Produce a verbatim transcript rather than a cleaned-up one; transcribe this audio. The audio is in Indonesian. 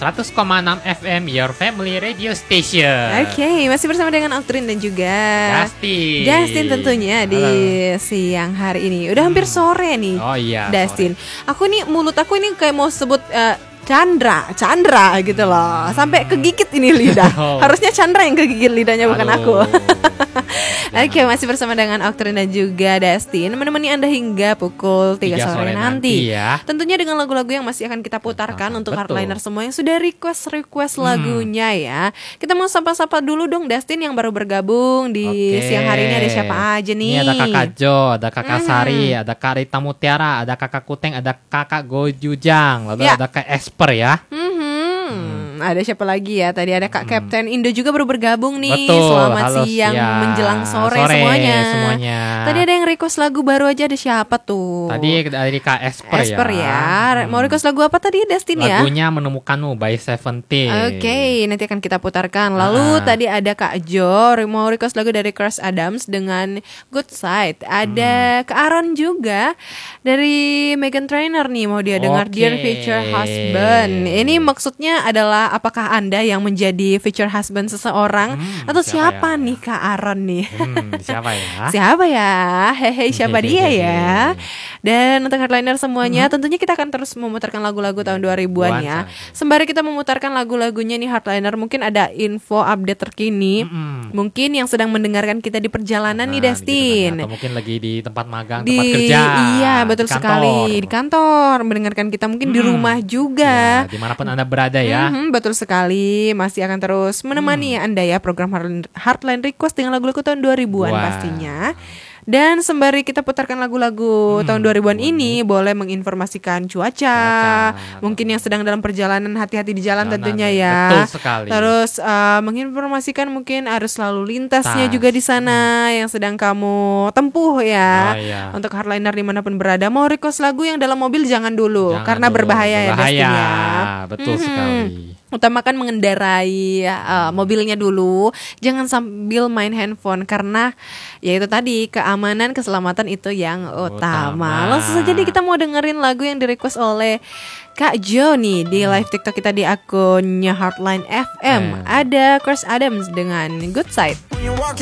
seratus koma enam F M Your Family Radio Station. Oke, okay, masih bersama dengan Octrin dan juga Dustin. Dustin tentunya. Halo. Di siang hari ini. Udah hampir sore nih. Oh iya, Dustin. sore. Aku nih, mulut aku ini kayak mau sebut uh, Chandra, Chandra gitu loh. Sampai kegigit ini lidah. Oh. Harusnya Chandra yang kegigit lidahnya, bukan Aduh. aku. Oke, okay, masih bersama dengan Octrin dan juga Dustin, menemani Anda hingga pukul tiga sore, sore nanti. Ya. Tentunya dengan lagu-lagu yang masih akan kita putarkan nah, untuk betul. Hardliner semua yang sudah request-request hmm. lagunya ya. Kita mau sapa-sapa dulu dong Dustin yang baru bergabung di okay. siang hari ini. Ada siapa aja nih? Ini ada Kakak Jo, ada Kakak hmm. Sari, ada Kak Rita Mutiara, ada Kakak Kuteng, ada Kakak Gojujang, lalu ya. ada Kak Esper ya. Hmm. Hmm, ada siapa lagi ya? Tadi ada Kak hmm. Captain Indo juga baru bergabung nih. Betul, selamat halo, siang ya. menjelang sore, sore semuanya. semuanya. Tadi ada yang request lagu baru aja, ada siapa tuh? Tadi dari Kak Esper, Esper ya. ya. Hmm. Mau request lagu apa tadi Dustin ya? Lagunya Menemukanmu by Seventeen. Oke, okay, nanti akan kita putarkan. Lalu ah. tadi ada Kak Jo mau request lagu dari Crush Adams dengan Good Side. Ada hmm. Kak Aaron juga dari Meghan Trainor nih, mau dia dengar okay. Dear Future Husband. Ini maksudnya adalah apakah Anda yang menjadi future husband seseorang hmm, atau siapa, siapa ya? nih Kak Aaron nih? Hmm, siapa ya? Siapa ya? Hehe, siapa dia ya? Dan untuk Hardliner semuanya, hmm. tentunya kita akan terus memutarkan lagu-lagu tahun dua ribuan ya. Sembari kita memutarkan lagu-lagunya nih Hardliner, mungkin ada info update terkini. Hmm. Mungkin yang sedang mendengarkan kita di perjalanan nah, nih Destin. Atau mungkin lagi di tempat magang, di, tempat kerja. Iya, betul di sekali. Di kantor, mendengarkan kita mungkin hmm. di rumah juga. Ya, dimanapun Anda berada ya. Hmm, betul sekali. Masih akan terus menemani hmm. Anda ya program Hardline Request dengan lagu-lagu tahun dua ribuan Wah. pastinya. Dan sembari kita putarkan lagu-lagu hmm, tahun dua ribuan ini, boleh menginformasikan cuaca, cuaca. Mungkin yang sedang dalam perjalanan, hati-hati di jalan, jalan tentunya ya. Betul sekali. Terus uh, menginformasikan mungkin arus lalu lintasnya Tas. juga di sana hmm. yang sedang kamu tempuh ya. Oh, iya. Untuk Hardliner dimanapun berada, mau request lagu yang dalam mobil jangan dulu, jangan karena dulu. berbahaya, berbahaya ya pastinya. Betul hmm. sekali. Utamakan mengendarai uh, mobilnya dulu, jangan sambil main handphone karena ya itu tadi, keamanan keselamatan itu yang utama. utama. Langsung saja nih kita mau dengerin lagu yang direquest oleh Kak Jo nih di live TikTok kita di akunnya Hardline F M. Eh. Ada Crush Adams dengan Good Side.